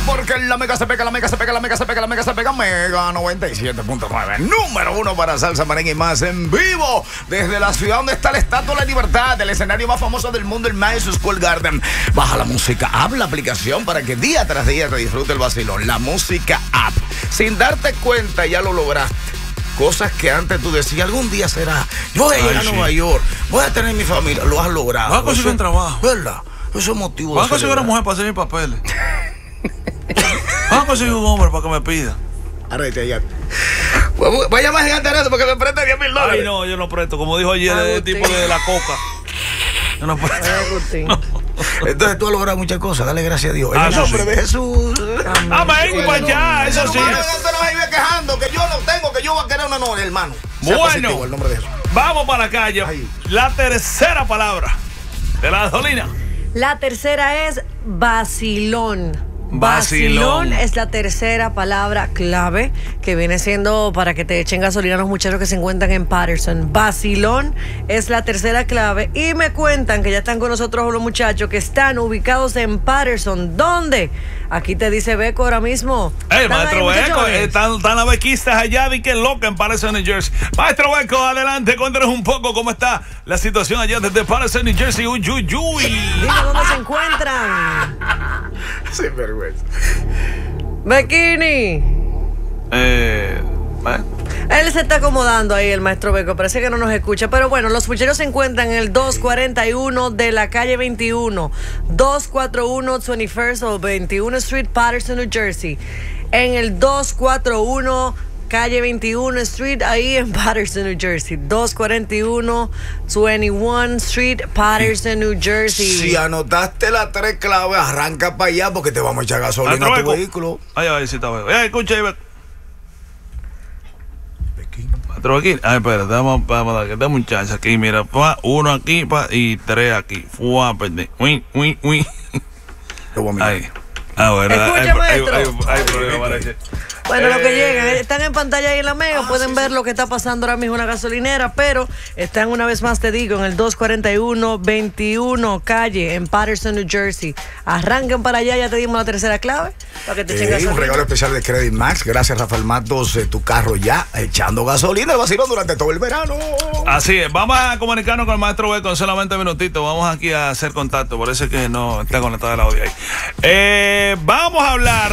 porque la mega se pega, la mega se pega, la mega se pega, la mega se pega. Mega 97.9, número uno para salsa, merengue y más en vivo desde la ciudad donde está la Estatua de la Libertad, el escenario más famoso del mundo, el Madison Square Garden. Baja la música app, la aplicación para que día tras día te disfrute el vacilón. La música app, sin darte cuenta ya lo lograste. Cosas que antes tú decías, algún día será. Yo voy a llegar a Nueva York, voy a tener mi familia. Lo has logrado. Vas a conseguir un trabajo. ¿Verdad? Eso es motivo. Vas a conseguir una mujer para hacer mis papeles. Vas a conseguir un hombre para que me pida. Arrete ya. Voy a llamar a Gigante Arrezo porque me preste $10,000. Ay, no, yo no presto. Como dijo ayer el tipo de la coca. Yo no presto. No. Entonces tú has logrado muchas cosas. Dale gracias a Dios. En el Eso nombre sí. de Jesús. Amén, para allá. Eso sí. No me vive quejando que yo no tengo, que yo voy a querer una no, hermano. Sea Bueno, positivo, el nombre de Jesús. vamos para la calle. Ay. La tercera palabra de la gasolina. La tercera es vacilón. Vacilón. Vacilón es la tercera palabra clave que viene siendo para que te echen gasolina a los muchachos que se encuentran en Patterson. Vacilón es la tercera clave y me cuentan que ya están con nosotros los muchachos que están ubicados en Patterson. ¿Dónde? Aquí te dice Beco ahora mismo. Hey, ¿Están maestro ahí, Beco, muchachones? están las bequistas allá de que loca en Patterson, New Jersey. Maestro Beco, adelante, cuéntanos un poco cómo está la situación allá desde Patterson, New Jersey. Uy, uy, uy. Dime dónde se encuentran. Sin vergüenza. Bequini. Él se está acomodando ahí, el maestro Beco. Parece que no nos escucha. Pero bueno, los muchachos se encuentran en el 241 de la calle 21. 241 21st o 21 Street, Patterson, New Jersey. En el 241 calle 21 Street, ahí en Patterson, New Jersey. 241 21 Street, Patterson, New Jersey. Si anotaste las 3 claves, arranca para allá porque te vamos a echar gasolina Maestro a tu Beco. vehículo. Ay, ay, sí está Beco. Escucha ahí, Beco. Maestro aquí, ay, espera, dame un chance aquí, mira, uno aquí y 3 aquí. Perdí. Uy. Lo voy a mirar. Ahí. Ah, bueno, Escucha, maestro. hay problema, parece. Bueno, lo que llegan, están en pantalla ahí en la mega, pueden ver lo que está pasando ahora mismo en la gasolinera, pero están una vez más, te digo, en el 241 21 calle en Patterson, New Jersey. Arranquen para allá, ya te dimos la tercera clave para que te echen Un gasolina. regalo especial de Credit Max. Gracias, Rafael Matos. Tu carro ya echando gasolina el vacilón durante todo el verano. Así es, vamos a comunicarnos con el maestro Beco en solamente minutitos. Vamos aquí a hacer contacto, parece que no está conectado el audio ahí. Vamos a hablar.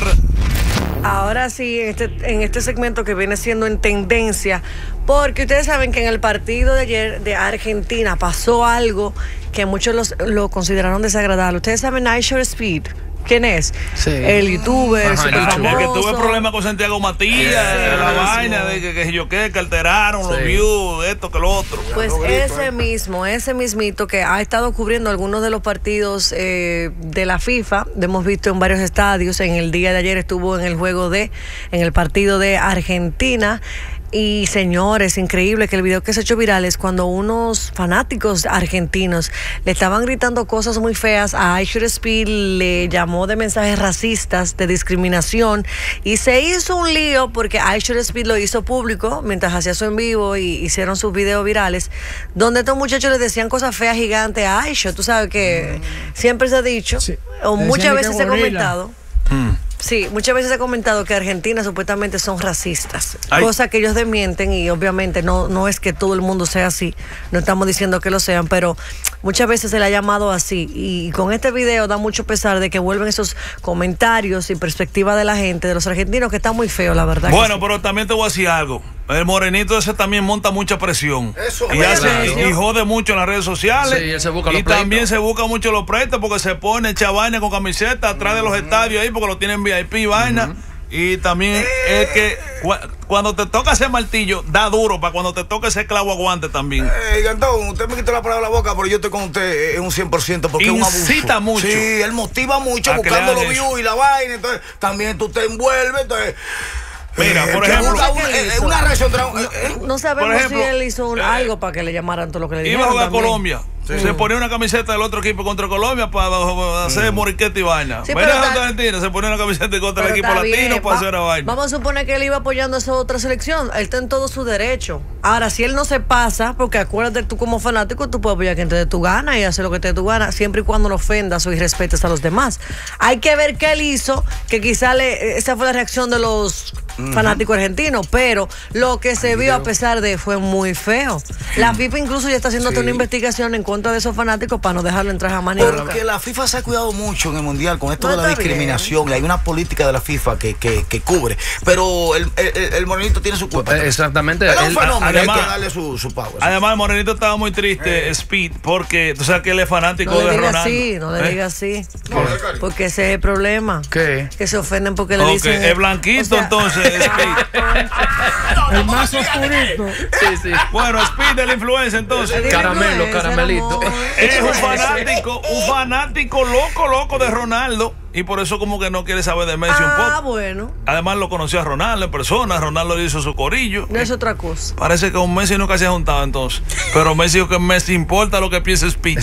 Ahora sí, en este segmento que viene siendo en tendencia, porque ustedes saben que en el partido de ayer de Argentina pasó algo que muchos lo consideraron desagradable. Ustedes saben iShore Speed. ¿Quién es? Sí. El youtuber, super famoso. El que tuve problemas con Santiago Matías, la vaina de que yo qué, que alteraron los views, esto que lo otro. Pues ese mismito que ha estado cubriendo algunos de los partidos de la FIFA, hemos visto en varios estadios. En el día de ayer estuvo en el partido de Argentina. Y señores, increíble que el video que se ha hecho viral es cuando unos fanáticos argentinos le estaban gritando cosas muy feas a iShore Speed, le llamó de mensajes racistas, de discriminación, y se hizo un lío porque iShore Speed lo hizo público mientras hacía su en vivo y hicieron sus videos virales, donde estos muchachos les decían cosas feas gigantes a iShore. Tú sabes que siempre se ha dicho, Sí. o muchas Decían veces que se ha gorila. comentado. Sí, muchas veces se ha comentado que Argentina supuestamente son racistas, Ay. cosa que ellos desmienten y obviamente no es que todo el mundo sea así, no estamos diciendo que lo sean, pero muchas veces se le ha llamado así y con este video da mucho pesar de que vuelven esos comentarios y perspectiva de la gente, de los argentinos, que está muy feo, la verdad. Bueno, que sí. pero también te voy a decir algo. El morenito ese también monta mucha presión. Eso y, es y jode mucho en las redes sociales. Sí, él se busca los y pleitos. también se busca mucho los pleitos porque se pone vaina con camiseta atrás de los estadios ahí porque lo tienen VIP y vaina. Y también es que cuando te toca ese martillo, da duro para cuando te toca ese clavo aguante también. Gantón, usted me quitó la palabra de la boca, pero yo estoy con usted en un 100% porque es un abuso. Incita mucho. Sí, él motiva mucho A que buscando le los hagan views eso. y la vaina. Entonces, también tú te envuelves. Entonces, Mira, por que ejemplo, busca una reacción. No sabemos por ejemplo, si él hizo algo para que le llamaran todo lo que le dijeron. iba a jugar también. Colombia se ponía una camiseta del otro equipo contra Colombia para hacer moriqueta y vaina. Sí, Venía pero contra Argentina, se ponía una camiseta contra el Pero equipo está latino bien, para hacer una vaina. Vamos a suponer que él iba apoyando a esa otra selección. Él está en todo su derecho. Ahora, si él no se pasa, porque acuérdate, tú como fanático, tú puedes apoyar a quien te dé tu gana y hacer lo que te dé tu gana, siempre y cuando no ofendas o irrespetes a los demás. Hay que ver qué él hizo, que quizá esa fue la reacción de los fanáticos argentinos, pero lo que se vio a pesar de fue muy feo. La FIFA incluso ya está haciendo una investigación en contra de esos fanáticos para no dejarlo entrar jamás ni nunca. Porque la FIFA se ha cuidado mucho en el Mundial con esto No, de la está discriminación. Y hay una política de la FIFA que cubre. Pero el morenito tiene su culpa. Exactamente. Era un fenómeno, además- hay que darle su pago. Además, el morenito estaba muy triste, Speed, porque tú sabes que él es fanático No le de digas Ronaldo. así, no le digas así. Porque ese es el problema. ¿Qué? Que se ofenden porque le Ok, dicen. es blanquito, o sea, entonces, Speed. El más oscurito. Sí, sí. Bueno, Speed de la influencia, entonces. dile Caramelo, influencer, caramelito. amor. Es un fanático loco de Ronaldo. Y por eso como que no quiere saber de Messi un Ah, poco. bueno. Además lo conoció a Ronaldo en persona. Ronaldo le hizo su corillo. No es otra cosa. Parece que con Messi nunca se ha juntado entonces. Pero Messi dijo que Messi importa lo que piense Speed.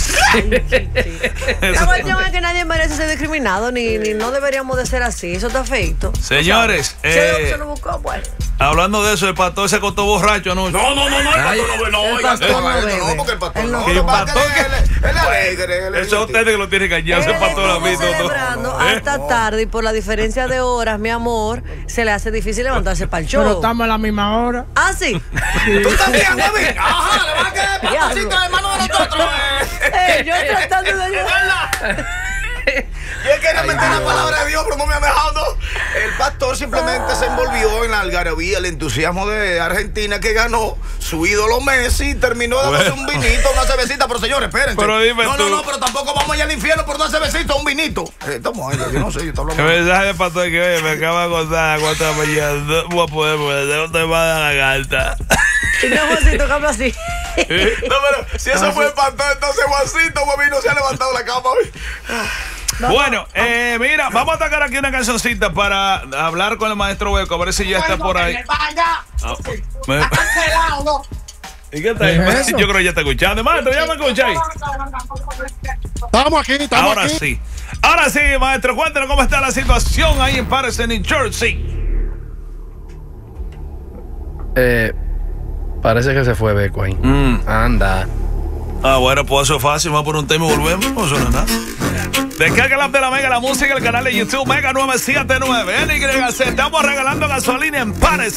La cuestión es que nadie merece ser discriminado, ni no deberíamos de ser así. Eso está feito. Señores, Se lo buscó, bueno. hablando de eso, el pastor se acostó borracho anoche. No, el pastor no El oiga, pastor no bebe. no, porque el pastor Él no. no Lo que pasa pastor es que él es alegre. él es Eso es divertido. ustedes que lo tienen callado. Ese Él pastor estuvo ha visto todo. celebrando hasta tarde y por la diferencia de horas, mi amor, se le hace difícil levantarse para el show. Pero estamos a la misma hora. Ah, sí. ¿Tú también, David? Ajá, le vas a quedar Diablo. pastorcito, hermano de nosotros. Yo tratando de ayudar. Yo quería meter la palabra de Dios, pero no me ha dejado. El pastor simplemente se envolvió en la algarabía, el entusiasmo de Argentina que ganó su ídolo Messi y terminó dándose un vinito, una cervecita. Pero señores, espérense. Pero dime no, tú. no, pero tampoco vamos allá al infierno por una cervecita, un vinito. Estamos ahí, yo no sé, yo estoy El hablando. mensaje de pastor que oye, me acaba de contar a las 4 de la mañana. No voy a poder porque no te va a dar la carta. Y no, Juancito, cambia así. No, pero si eso fue el pastor, entonces Juancito, mami, no se ha levantado la cama hoy. Bueno, mira, vamos a atacar aquí una cancioncita para hablar con el maestro Hueco, a ver si ya está por ahí. Ah, ¿Y qué está ahí? ¿Qué es eso? Yo creo que ya está escuchando. Maestro, ya me escucháis. Estamos aquí, estamos Ahora aquí. sí. Ahora sí, maestro, cuéntanos cómo está la situación ahí en Patterson, New Jersey. Parece que se fue Beco ahí. Anda. Ah, bueno, pues eso es fácil. Vamos por un tema y volvemos. No suena nada. Descarga la app de la Mega, la música, el canal de YouTube Mega 979. NYC. Estamos regalando gasolina en Patterson.